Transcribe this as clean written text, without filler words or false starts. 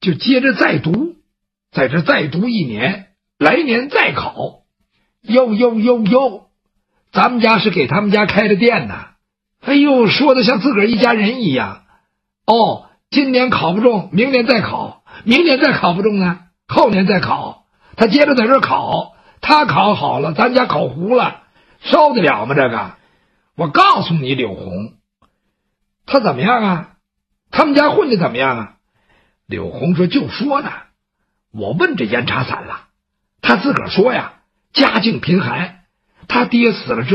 就接着再读，在这再读1年，来年再考。哟，咱们家是给他们家开的店呐。哎呦，说的像自个儿一家人一样。哦，今年考不中，明年再考，明年再考不中呢，后年再考。他接着在这儿考，他考好了，咱家考糊了，受得了吗？这个，我告诉你，柳红，他怎么样啊？他们家混的怎么样啊？柳红说：“就说呢，我问这严茶伞了，他自个儿说呀，家境贫寒，他爹死了之后